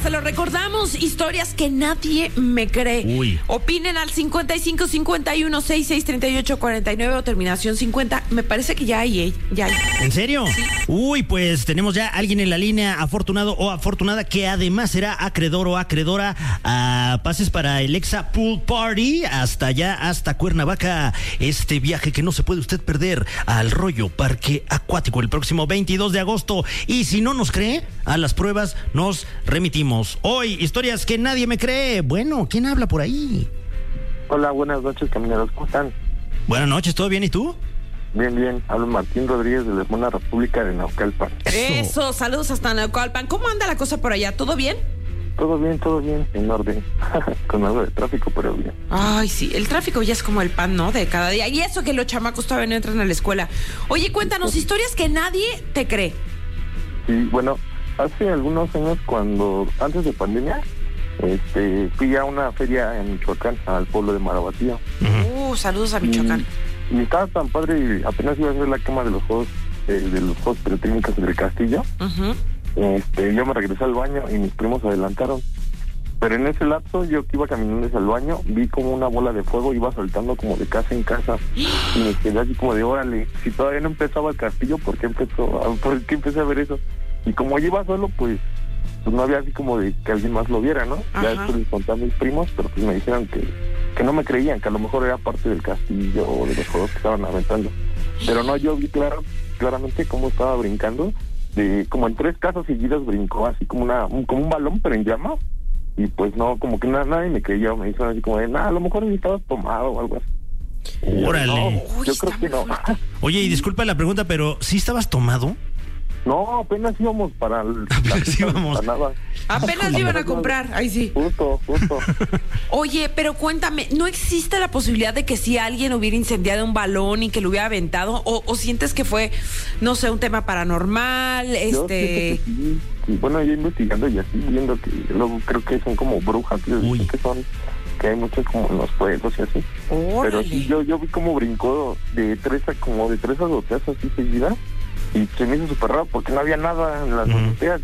se lo recordamos, historias que nadie me cree. Uy. Opinen al 55 51 66 38 49 o terminación 50. Me parece que ya hay, ya hay. ¿En serio? Sí. Uy, pues tenemos ya alguien en la línea, afortunado o afortunada, que además será acreedor o acreedora a pases para el Exa Pool Party hasta allá, hasta Cuernavaca. Este viaje que no se puede usted perder al Rollo Parque Acuático el próximo 22 de agosto. Y si no nos cree, a las pruebas nos remitimos. Hoy, historias que nadie me cree. Bueno, ¿quién habla por ahí? Hola, buenas noches, camineros, ¿cómo están? Buenas noches, ¿todo bien? ¿Y tú? Bien, bien, hablo Martín Rodríguez de la hermana República de Naucalpan. Eso, saludos hasta Naucalpan. ¿Cómo anda la cosa por allá? ¿Todo bien? Todo bien, en orden. Con algo de tráfico, pero bien. Ay, sí, el tráfico ya es como el pan, ¿no? De cada día. Y eso que los chamacos todavía no entran a la escuela. Oye, cuéntanos, historias que nadie te cree. Sí, bueno, hace algunos años, antes de pandemia, fui a una feria en Michoacán, al pueblo de Marabatío. Saludos a Michoacán. Y estaba tan padre, apenas iba a hacer la quema de los juegos pirotécnicos del castillo. Uh-huh. Yo me regresé al baño y mis primos se adelantaron. Pero en ese lapso, yo que iba caminando hacia el baño, vi como una bola de fuego iba saltando como de casa en casa. Y me quedé así como de, órale, si todavía no empezaba el castillo, ¿por qué empecé a ver eso? Y como yo iba solo, pues no había así como de que alguien más lo viera, ¿no? Ajá. Ya después les conté a mis primos, pero pues me dijeron que no me creían, que a lo mejor era parte del castillo o de los juegos que estaban aventando. Pero no, yo vi claramente cómo estaba brincando, como en 3 casas seguidas brincó, así como un balón, pero en llamas. Y pues no, como que nadie me creyó, me dijeron así como de, a lo mejor estabas tomado o algo así. Órale. No, yo creo que no. Oye, y disculpa la pregunta, pero ¿sí estabas tomado? No, apenas íbamos para Apenas íbamos. Apenas lo iban a comprar, ahí sí. Justo. Oye, pero cuéntame, ¿no existe la posibilidad de que si alguien hubiera incendiado un balón y que lo hubiera aventado? ¿O sientes que fue, no sé, un tema paranormal? Yo siento que sí. Bueno, yo investigando y así, viendo que luego creo que son como brujas, que hay muchos como en los pueblos y así. ¡Órale! Pero sí, yo vi como brincó de tres azoteas así seguidas. Y se me hizo súper raro porque no había nada en las azoteas.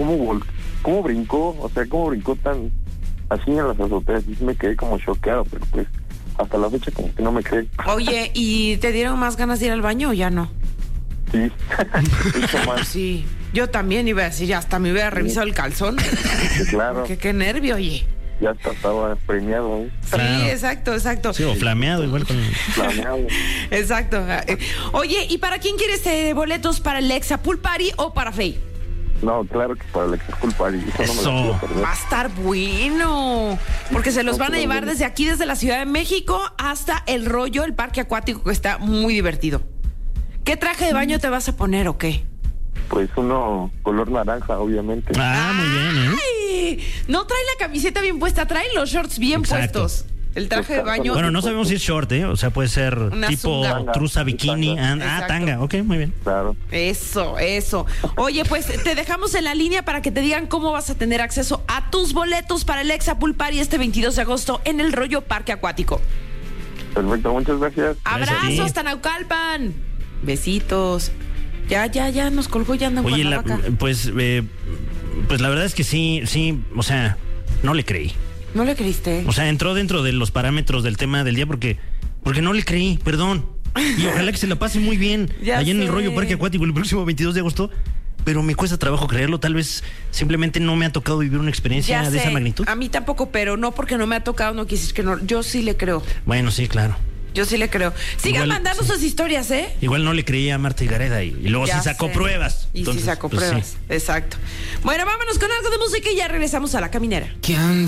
¿Cómo brincó? O sea, ¿cómo brincó tan así en las azoteas? Y me quedé como choqueado, pero pues hasta la fecha como que no me creen. Oye, ¿y te dieron más ganas de ir al baño o ya no? Sí. Mucho más. Sí, yo también iba a decir, hasta me hubiera revisado el calzón. Sí, claro. Qué nervio, oye. Ya hasta estaba premiado, ¿eh? Claro. Sí, exacto. Sí, o flameado igual con... Flameado. Exacto. Oye, ¿y para quién quieres boletos? ¿Para el Exa Pool Party o para Faye? No, claro que para el Exa Pool Party. Eso. Va a estar bueno, porque se los van a llevar desde aquí, desde la Ciudad de México, hasta El Rollo, el parque acuático, que está muy divertido. ¿Qué traje de baño te vas a poner o qué? Pues uno color naranja, obviamente. Muy bien, ¿eh? ¡Ay! No trae la camiseta bien puesta, trae los shorts bien puestos. El traje de baño. Bueno, no sabemos si es short, ¿eh? O sea, puede ser una tipo zunga. truza bikini. Tanga. Ok, muy bien. Claro. Eso. Oye, pues te dejamos en la línea para que te digan cómo vas a tener acceso a tus boletos para el Exa Pool Party este 22 de agosto en el Rollo Parque Acuático. Perfecto, muchas gracias. Abrazo hasta Naucalpan. Besitos. Ya nos colgó, ya anda en Oye, Cuernavaca. pues la verdad es que sí, o sea, no le creí. ¿No le creíste? O sea, entró dentro de los parámetros del tema del día porque no le creí, perdón. Y ojalá que se la pase muy bien allá en el Rollo Parque Acuático el próximo 22 de agosto. Pero me cuesta trabajo creerlo, tal vez simplemente no me ha tocado vivir una experiencia de esa magnitud. A mí tampoco, pero no porque no me ha tocado, no quiere decir que no. Yo sí le creo. Bueno, sí, claro. Yo sí le creo. Sigan mandando sus historias, ¿eh? Igual no le creía a Marta Higareda y luego sí sacó pruebas. Y entonces, sí sacó pues, pruebas, sí. Exacto. Bueno, vámonos con algo de música y ya regresamos a La Caminera.